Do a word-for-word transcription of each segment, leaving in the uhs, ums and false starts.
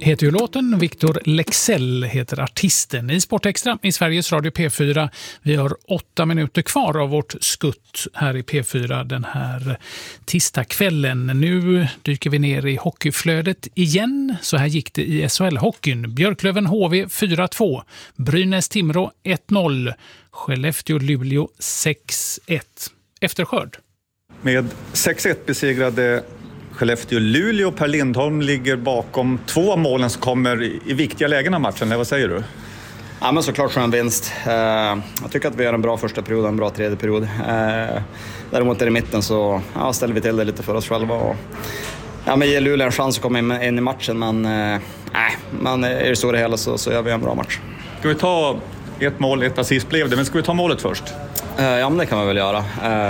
heter ju låten. Victor Lexell heter artisten. I Sportextra i Sveriges Radio P fyra. Vi har åtta minuter kvar av vårt skutt här i P fyra den här tisdagskvällen. Nu dyker vi ner i hockeyflödet igen. Så här gick det i S H L-hockeyn. Björklöven H V fyra två. Brynäs Timrå ett noll. Skellefteå Luleå sex ett. Efterskörd. Med sex ett besegrade Skellefteå Luleå. Per Lindholm ligger bakom två av målen som kommer i viktiga lägen av matchen. Eller vad säger du? Ja, men såklart skön vinst. Jag tycker att vi har en bra första period och en bra tredje period. Däremot är det i mitten så ja, ställer vi till det lite för oss själva. Och, ja, men ger Luleå en chans att komma in, in i matchen. Men nej, man är det så det hela så, så gör vi en bra match. Ska vi ta ett mål, ett assist blev det. Men ska vi ta målet först? Ja, men det kan man väl göra.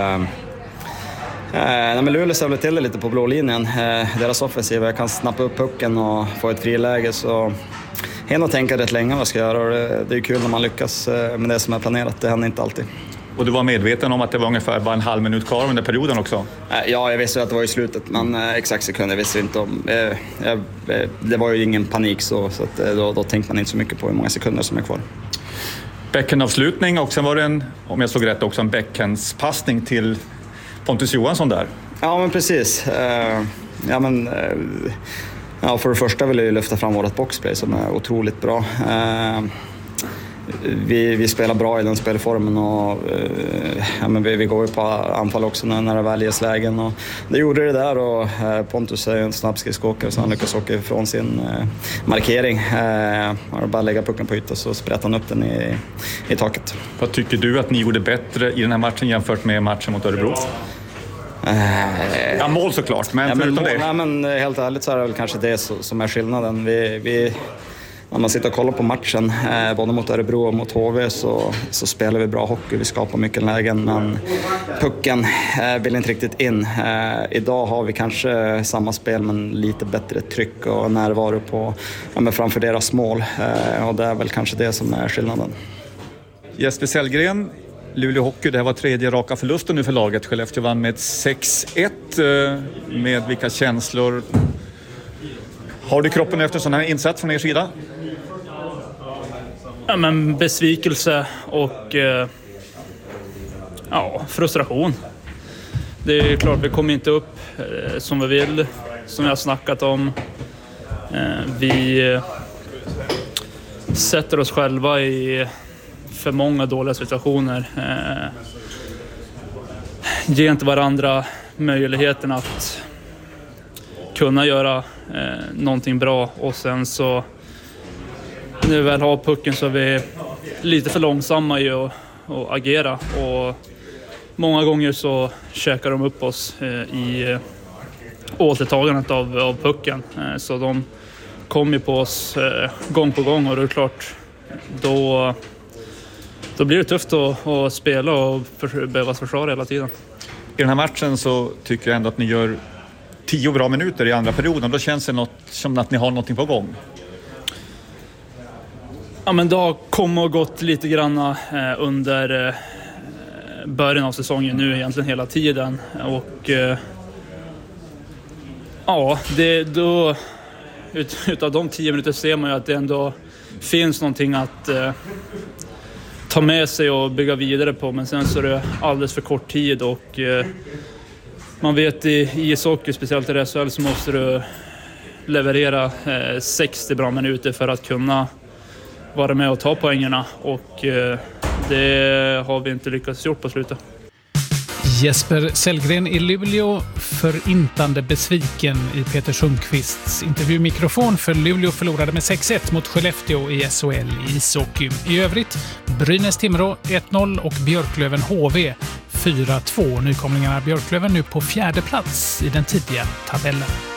Eh, nej, men Luleå ställer till det lite på blå linjen. Eh, deras offensiva kan snappa upp pucken och få ett friläge. Så hinner tänka rätt länge vad jag ska göra. Och det, det är kul när man lyckas med det som är planerat. Det händer inte alltid. Och du var medveten om att det var ungefär bara en halv minut kvar under perioden också? Eh, ja, jag visste att det var i slutet. Men eh, exakt sekunder visste jag inte om. Eh, eh, det var ju ingen panik så, så att, eh, då, då tänkte man inte så mycket på hur många sekunder som är kvar. Bäckenavslutning och sen var det en, om jag såg rätt också, en bäckenspassning till Pontus Johansson där. Ja, men precis. Uh, ja, men, uh, ja, för det första vill jag ju lyfta fram vårt boxplay som är otroligt bra. Uh, vi, vi spelar bra i den spelformen och uh, ja, men vi, vi går ju på anfall också när, när det väl ges lägen. Och det gjorde det där och uh, Pontus är en snabb skridskåkare så han lyckas åka ifrån sin uh, markering. Uh, och bara lägga pucken på ytan så sprätter han upp den i, i taket. Vad tycker du att ni gjorde bättre i den här matchen jämfört med matchen mot Örebro? Uh, ja, mål såklart, men ja, men, förutom mål, det. Nej, men helt ärligt så är det väl kanske det som är skillnaden. Vi, vi, när man sitter och kollar på matchen, eh, både mot Örebro och mot H V så, så spelar vi bra hockey. Vi skapar mycket lägen, men pucken eh, vill inte riktigt in. Eh, idag har vi kanske samma spel, men lite bättre tryck och närvaro på, ja, men framför deras mål. Eh, och det är väl kanske det som är skillnaden. Jesper Sellgren, Luleå Hockey, det här var tredje raka förlusten nu för laget. Skellefteå vann med sex ett. Med vilka känslor har du kroppen efter sån här insats från er sida? Ja, men besvikelse och eh, ja, frustration. Det är klart vi kommer inte upp eh, som vi vill, som jag har snackat om. Eh, vi eh, sätter oss själva i för många dåliga situationer. Eh, ger inte varandra möjligheten att kunna göra eh, någonting bra. Och sen så när vi väl har pucken så är vi lite för långsamma i att, att agera. Och många gånger så käkar de upp oss eh, i eh, återtagandet av, av pucken. Eh, så de kommer på oss eh, gång på gång och det är klart då Då blir det tufft att, att spela och för, behöva försvara hela tiden. I den här matchen så tycker jag ändå att ni gör tio bra minuter i andra perioden. Då känns det något, som att ni har någonting på gång. Ja, men det har kommit och gått lite grann eh, under eh, början av säsongen nu egentligen hela tiden. Och eh, ja, det, då, ut, utav de tio minuter ser man ju att det ändå finns någonting att eh, ta med sig och bygga vidare på, men sen så är det alldeles för kort tid och eh, man vet i ishockey, speciellt i S H L, så måste du leverera eh, sextio bra minuter för att kunna vara med och ta poängerna och eh, det har vi inte lyckats gjort på slutet. Jesper Sellgren i Luleå, förintande besviken i Peter Sundqvists intervjumikrofon, för Luleå förlorade med sex ett mot Skellefteå i S H L i ishockey. I övrigt Brynäs Timrå ett noll och Björklöven H V fyra två. Nykomlingarna Björklöven nu på fjärde plats i den tidiga tabellen.